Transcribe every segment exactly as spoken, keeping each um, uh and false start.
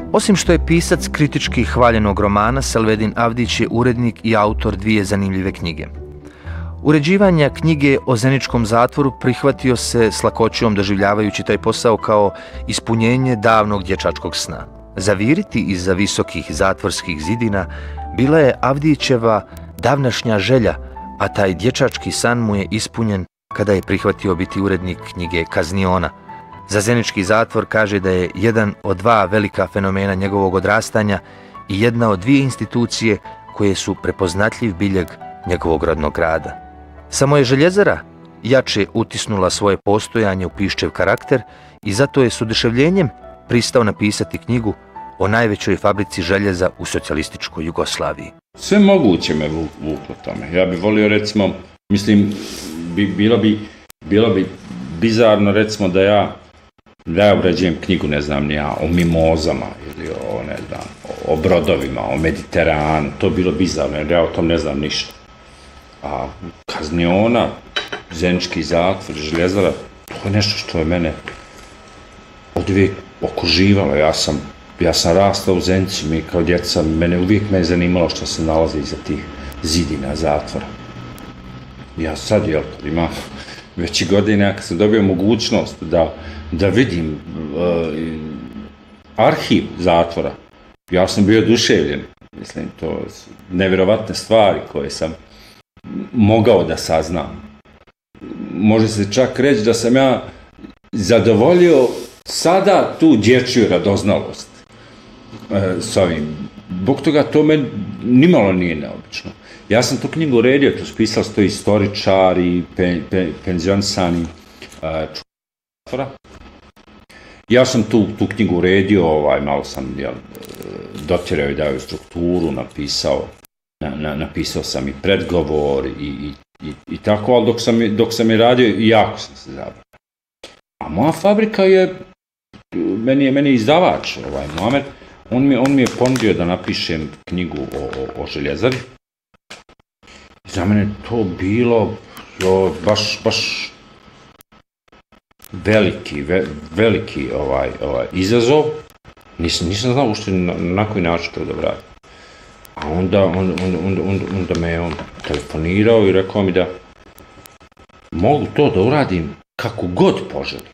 Osim što je pisac kritički hvaljenog romana, Selvedin Avdić je urednik i autor dvije zanimljive knjige. Uređivanja knjige o Zeničkom zatvoru prihvatio se s lakoćom, doživljavajući taj posao kao ispunjenje davnog dječačkog sna. Zaviriti iza visokih zatvorskih zidina bila je Avdićeva davnašnja želja, a taj dječački san mu je ispunjen kada je prihvatio biti urednik knjige Kazniona. Za Zenički zatvor kaže da je jedan od dva velika fenomena njegovog odrastanja i jedna od dvije institucije koje su prepoznatljiv biljeg njegovog rodnog grada. Samo je željezara jače utisnula svoje postojanje u Piščev karakter i zato je s oduševljenjem pristao napisati knjigu o najvećoj fabrici željeza u socijalističkoj Jugoslaviji. Sve moguće me vuklo tome. Ja bih volio, recimo, mislim, bi, bilo bi, bilo bi bizarno, recimo, da ja da ja uređujem knjigu, ne znam, ja, o mimozama ili o, ne znam, o brodovima, o Mediteranu, to bilo bizarno, jer ja o tom ne znam ništa. A Kazniona, Zenički zatvor, željezara, to je nešto što je mene odvijek okruživalo. Ja sam, ja sam rastao u Zenici, mi kao djeca, mene uvijek me je zanimalo što se nalazi iza tih zidina zatvora. Ja sad, jel, kad imam veći godina, kad sam dobio mogućnost da, da vidim uh, arhiv zatvora, ja sam bio oduševljen. Mislim, to su nevjerovatne stvari koje sam mogao da saznam. Može se čak reći da sam ja zadovoljio sada tu dječju radoznalost e, s ovim. Zbog toga to meni nimalo nije neobično. Ja sam tu knjigu uredio, tu spisao sto istoričari, pe, pe, penzionisani e, čutvora. Ja sam tu, tu knjigu uredio, ovaj, malo sam jel, dotirao i dao strukturu, napisao Na, na, napisao sam i predgovor i, i, i, i tako, ali dok sam, dok sam je radio, jako sam se zabrao. A moja fabrika je, meni je, meni je izdavač, ovaj Mohamed, on mi, on mi je ponudio da napišem knjigu o, o, o željezari. I za mene to bilo jo, baš, baš veliki, ve, veliki ovaj, ovaj, izazov. Nisam, nisam znao ušte na, na koji način to da radim. A onda, onda, onda, onda, onda me je on telefonirao i rekao mi da mogu to da uradim kako god poželim.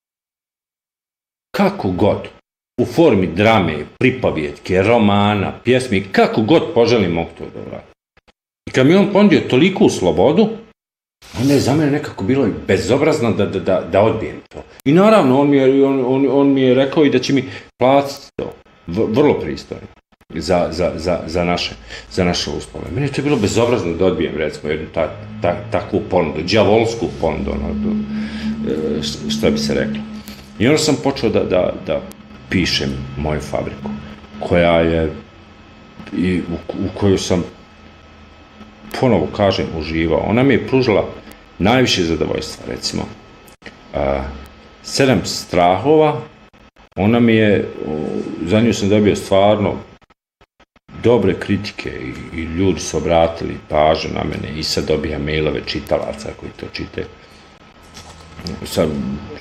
Kako god. U formi drame, pripovjetke, romana, pjesmi, kako god poželim mogu to da uradim. I kad mi on ponudio toliku slobodu, onda je za mene nekako bilo i bezobrazno da, da, da, da odbijem to. I naravno, on mi je, on, on, on mi je rekao i da će mi platiti to. V, vrlo pristojno. Za, za, za, za, naše, za naše uslove. Meni je to bilo bezobrazno da odbijem, recimo, jednu ta, ta, takvu ponudu, djavolsku ponudu, ono, što bi se reklo. I onda sam počeo da, da, da pišem moju fabriku, koja je, i u, u koju sam, ponovo kažem, uživao. Ona mi je pružila najviše zadovoljstva, recimo. A, sedam strahova, ona mi je, za nju sam dobio stvarno dobre kritike i, i ljudi su obratili pažnju na mene i sad dobija mailove čitalaca koji to čite. Sad